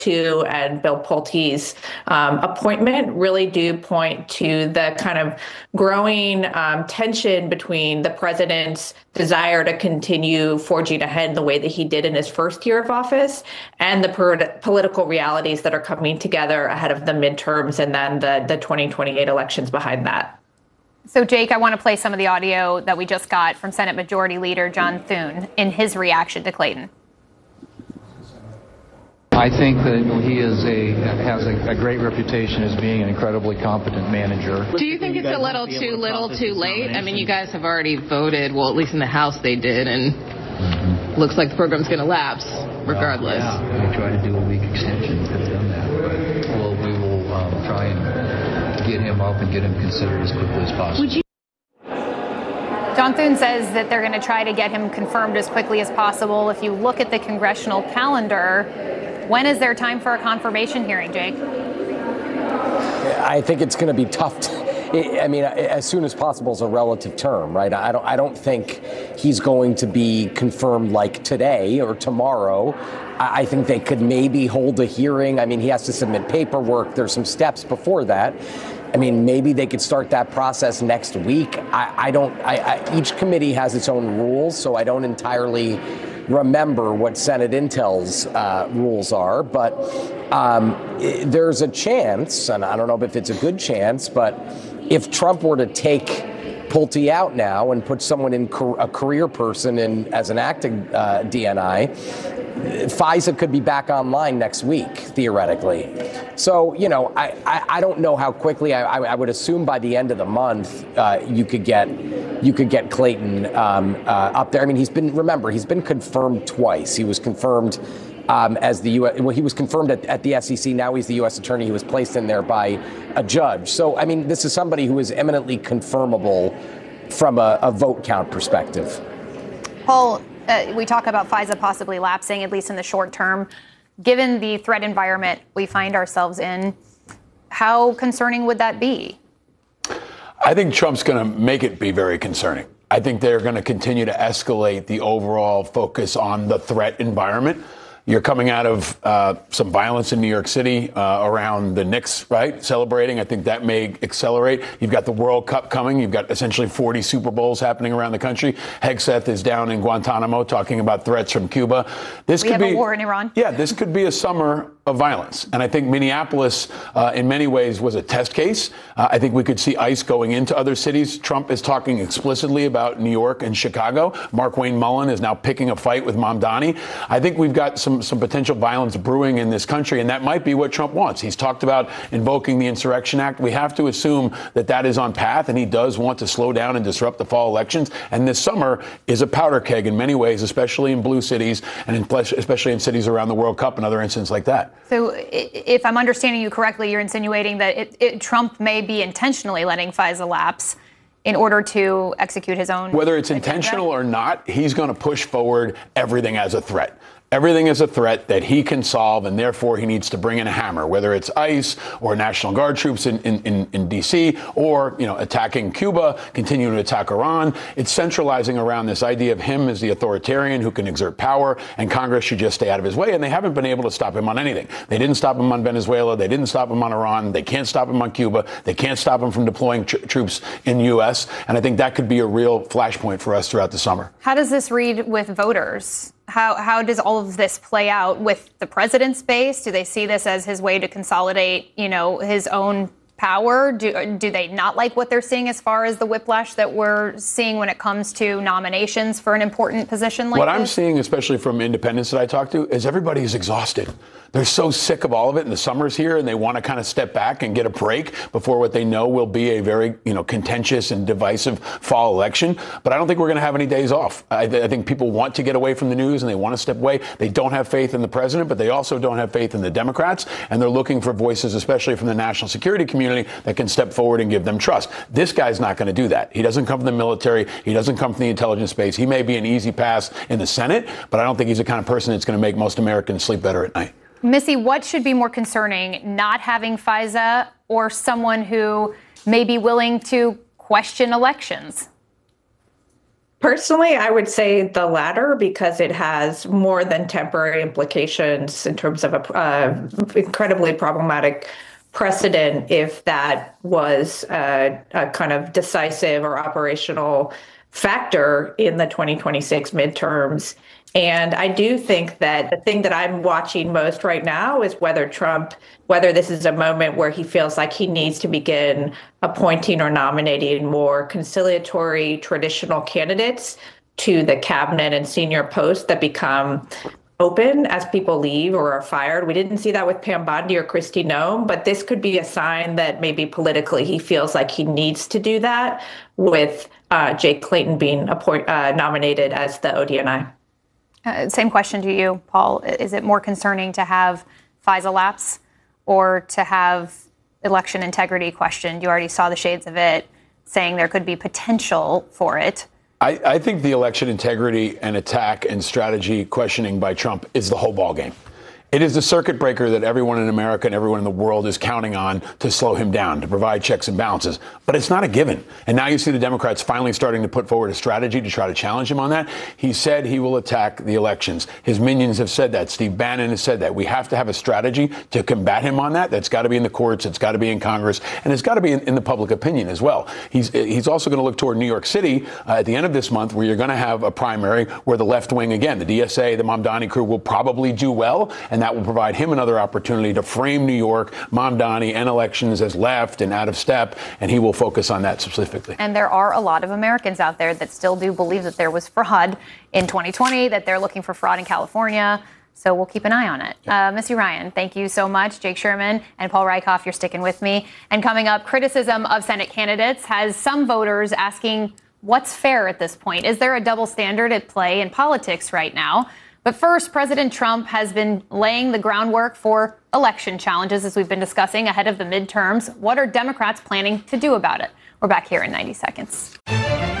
Tu and Bill Pulte's appointment really do point to the kind of growing tension between the president's desire to continue forging ahead in the way that he did in his first year of office and the political realities that are coming together ahead of the midterms and then the 2028 elections behind that. So, Jake, I want to play some of the audio that we just got from Senate Majority Leader John Thune in his reaction to Clayton. I think that he has a great reputation as being an incredibly competent manager. Do you think it's a little too late? I mean, you guys have already voted, well, at least in the House they did, and looks like the program's going to lapse regardless. Well, yeah, we try to do a week extension. We've done that. Well, we will try and get him up and get him considered as quickly as possible. John Thune says that they're going to try to get him confirmed as quickly as possible. If you look at the congressional calendar, when is there time for a confirmation hearing, Jake? I think it's going to be tough. I mean, as soon as possible is a relative term, right? I don't think he's going to be confirmed like today or tomorrow. I think they could maybe hold a hearing. I mean, he has to submit paperwork. There's some steps before that. I mean, maybe they could start that process next week. Each committee has its own rules, so I don't entirely remember what Senate Intel's rules are, but there's a chance, and I don't know if it's a good chance, but if Trump were to take Pulte out now and put someone in a career person in as an acting DNI, FISA could be back online next week, theoretically. So, you know, I don't know how quickly. I would assume by the end of the month you could get Clayton up there. I mean, he's been confirmed twice. He was confirmed as the U.S. Well, he was confirmed at the SEC. Now he's the U.S. attorney. He was placed in there by a judge. So, I mean, this is somebody who is eminently confirmable from a vote count perspective. Paul, we talk about FISA possibly lapsing, at least in the short term. Given the threat environment we find ourselves in, how concerning would that be? I think Trump's going to make it be very concerning. I think they're going to continue to escalate the overall focus on the threat environment. You're coming out of some violence in New York City around the Knicks, right? Celebrating. I think that may accelerate. You've got the World Cup coming. You've got essentially 40 Super Bowls happening around the country. Hegseth is down in Guantanamo talking about threats from Cuba. We have a war in Iran. Yeah, this could be a summer of violence. And I think Minneapolis, in many ways, was a test case. I think we could see ICE going into other cities. Trump is talking explicitly about New York and Chicago. Markwayne Mullin is now picking a fight with Mamdani. I think we've got some potential violence brewing in this country, and that might be what Trump wants. He's talked about invoking the Insurrection Act. We have to assume that that is on path, and he does want to slow down and disrupt the fall elections. And this summer is a powder keg in many ways, especially in blue cities and especially in cities around the World Cup and other incidents like that. So if I'm understanding you correctly, you're insinuating that Trump may be intentionally letting FISA lapse in order to execute his own. Whether it's intentional or not, he's going to push forward everything as a threat. Everything is a threat that he can solve, and therefore he needs to bring in a hammer, whether it's ICE or National Guard troops in D.C. or, attacking Cuba, continuing to attack Iran. It's centralizing around this idea of him as the authoritarian who can exert power, and Congress should just stay out of his way. And they haven't been able to stop him on anything. They didn't stop him on Venezuela. They didn't stop him on Iran. They can't stop him on Cuba. They can't stop him from deploying troops in the U.S. And I think that could be a real flashpoint for us throughout the summer. How does this read with voters? How does all of this play out with the president's base? Do they see this as his way to consolidate, his own power? Do they not like what they're seeing as far as the whiplash that we're seeing when it comes to nominations for an important position like this? What I'm seeing, especially from independents that I talk to, is everybody's exhausted. They're so sick of all of it, and the summer's here, and they want to kind of step back and get a break before what they know will be a very, contentious and divisive fall election. But I don't think we're going to have any days off. I think people want to get away from the news, and they want to step away. They don't have faith in the president, but they also don't have faith in the Democrats, and they're looking for voices, especially from the national security community, that can step forward and give them trust. This guy's not going to do that. He doesn't come from the military. He doesn't come from the intelligence space. He may be an easy pass in the Senate, but I don't think he's the kind of person that's going to make most Americans sleep better at night. Missy, what should be more concerning, not having FISA or someone who may be willing to question elections? Personally, I would say the latter because it has more than temporary implications in terms of a incredibly problematic precedent if that was a kind of decisive or operational factor in the 2026 midterms. And I do think that the thing that I'm watching most right now is whether this is a moment where he feels like he needs to begin appointing or nominating more conciliatory traditional candidates to the cabinet and senior posts that become open as people leave or are fired. We didn't see that with Pam Bondi or Kristi Noem, but this could be a sign that maybe politically he feels like he needs to do that with Jake Clayton being nominated as the ODNI. Same question to you, Paul. Is it more concerning to have FISA lapse or to have election integrity questioned? You already saw the shades of it, saying there could be potential for it. I think the election integrity and attack and strategy questioning by Trump is the whole ballgame. It is the circuit breaker that everyone in America and everyone in the world is counting on to slow him down, to provide checks and balances. But it's not a given. And now you see the Democrats finally starting to put forward a strategy to try to challenge him on that. He said he will attack the elections. His minions have said that. Steve Bannon has said that. We have to have a strategy to combat him on that. That's got to be in the courts. It's got to be in Congress. And it's got to be in the public opinion as well. He's also going to look toward New York City at the end of this month, where you're going to have a primary where the left wing, again, the DSA, the Mamdani crew will probably do well. And that will provide him another opportunity to frame New York, Mamdani, and elections as left and out of step, and he will focus on that specifically. And there are a lot of Americans out there that still do believe that there was fraud in 2020, that they're looking for fraud in California. So we'll keep an eye on it. Missy Ryan, thank you so much. Jake Sherman and Paul Rieckhoff, you're sticking with me. And coming up, criticism of Senate candidates has some voters asking, what's fair at this point? Is there a double standard at play in politics right now? But first, President Trump has been laying the groundwork for election challenges, as we've been discussing ahead of the midterms. What are Democrats planning to do about it? We're back here in 90 seconds.